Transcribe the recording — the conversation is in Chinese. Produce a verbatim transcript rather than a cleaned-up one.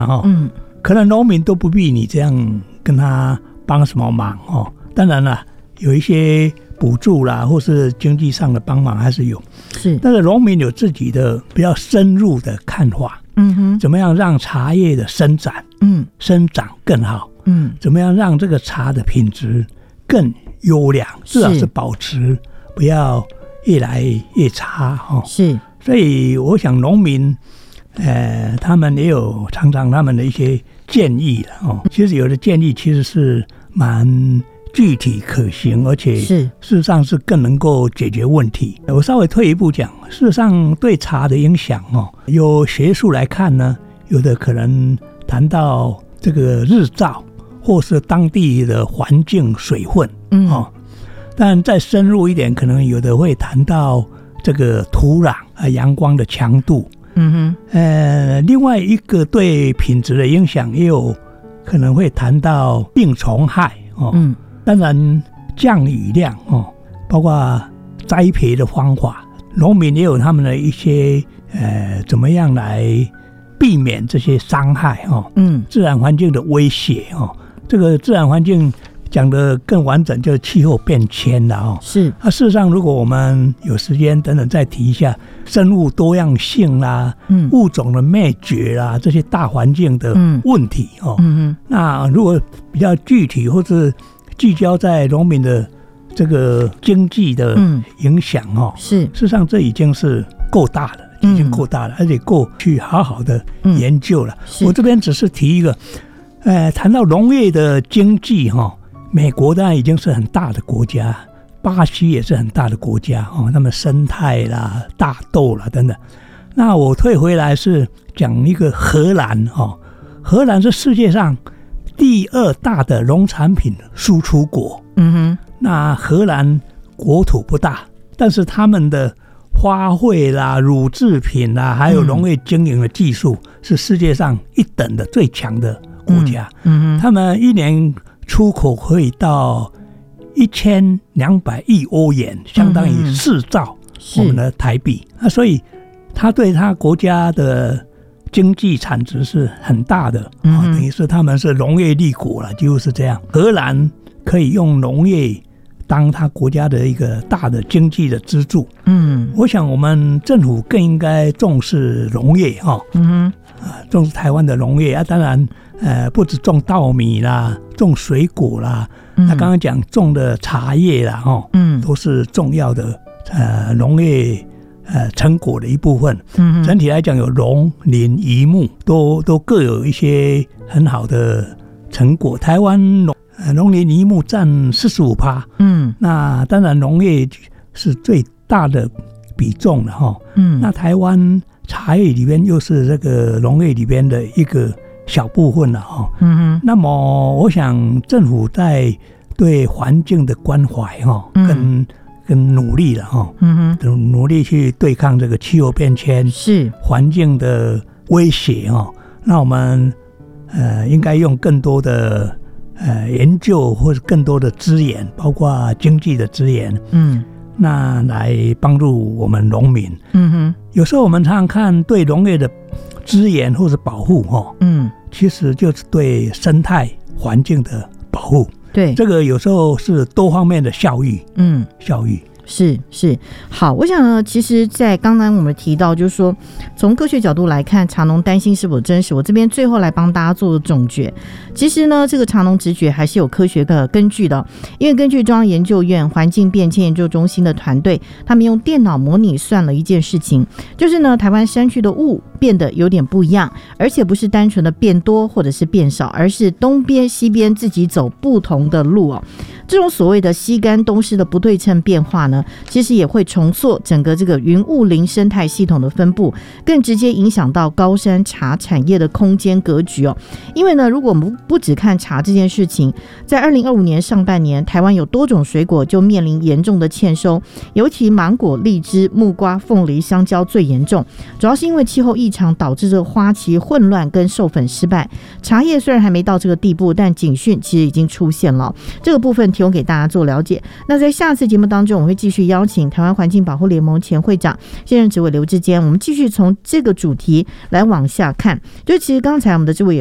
哦，嗯，可能农民都不必你这样跟他帮什么忙哦。当然了，有一些补助啦，或是经济上的帮忙还是有， 是。 但是农民有自己的比较深入的看法，嗯哼，怎么样让茶叶的生长，嗯，生长更好，嗯，怎么样让这个茶的品质更优良，至少是保持，不要越来越差哦。 是。所以我想农民，呃，他们也有常常他们的一些建议了哦。其实有的建议其实是蛮具体可行，而且事实上是更能够解决问题。我稍微退一步讲，事实上对茶的影响哦，有学术来看呢，有的可能谈到这个日照，或是当地的环境水分，嗯哦。但再深入一点，可能有的会谈到这个土壤啊、阳光的强度，嗯哼，呃，另外一个对品质的影响，也有可能会谈到病虫害哦，嗯，当然降雨量哦，包括栽培的方法，农民也有他们的一些呃，怎么样来避免这些伤害哦，嗯，自然环境的威胁哦，这个自然环境。讲得更完整就是气候变迁了哦。是。啊，事实上，如果我们有时间等等再提一下生物多样性啦、嗯、物种的灭绝啦这些大环境的问题哦。嗯嗯。那如果比较具体或是聚焦在农民的这个经济的影响哦，是。事实上，这已经是够大了，已经够大了，而且够去好好的研究了。嗯、我这边只是提一个，呃，谈到农业的经济哈、哦。美国当然已经是很大的国家，巴西也是很大的国家哦，他们生态啦、大豆啦等等。那我退回来是讲一个荷兰哦，荷兰是世界上第二大的农产品输出国。嗯哼，那荷兰国土不大，但是他们的花卉啦、乳制品啦，还有农业经营的技术是世界上一等的最强的国家。嗯哼，他们一年出口可以到一千两百亿欧元，相当于四兆我们的台币。那所以他对他国家的经济产值是很大的，嗯哦、等于是他们是农业立国了，几乎是这样。荷兰可以用农业当他国家的一个大的经济的支柱。嗯，我想我们政府更应该重视农业哈、哦，嗯哼，啊，重视台湾的农业啊，当然。呃，不止种稻米啦，种水果啦，他刚刚讲种的茶叶啦，哦，嗯，都是重要的呃农业呃成果的一部分。嗯，整体来讲，有农林渔牧都都各有一些很好的成果。台湾农呃农林渔牧占四十五趴，嗯，那当然农业是最大的比重了哈。嗯，那台湾茶叶里边又是这个农业里边的一个小部分了哈，嗯哼。那么我想政府在对环境的关怀哈，跟跟努力了哈，嗯哼，努力去对抗这个气候变迁是环境的威胁哈。那我们呃应该用更多的呃研究或者更多的资源，包括经济的资源，嗯，那来帮助我们农民。嗯哼，有时候我们常常看对农业的资源或者保护哈，嗯。其实就是对生态环境的保护，对这个有时候是多方面的效益，嗯，效益是是好。我想呢，其实，在刚刚我们提到，就是说从科学角度来看，茶农担心是否真实。我这边最后来帮大家做总结。其实呢，这个茶农直觉还是有科学的根据的，因为根据中央研究院环境变迁研究中心的团队，他们用电脑模拟算了一件事情，就是呢，台湾山区的雾变得有点不一样，而且不是单纯的变多或者是变少，而是东边西边自己走不同的路哦。这种所谓的西干东湿的不对称变化呢，其实也会重塑整个这个云雾林生态系统的分布，更直接影响到高山茶产业的空间格局哦。因为呢，如果我们不只看茶这件事情，在二零二五年上半年，台湾有多种水果就面临严重的欠收，尤其芒果、荔枝、木瓜、凤梨、香蕉最严重，主要是因为气候异常导致这个花期混乱跟授粉失败。茶叶虽然还没到这个地步，但警讯其实已经出现了，这个部分提供给大家做了解。那在下次节目当中，我们会继续邀请台湾环境保护联盟前会长、现任执委刘志坚，我们继续从这个主题来往下看。就其实刚才我们的这位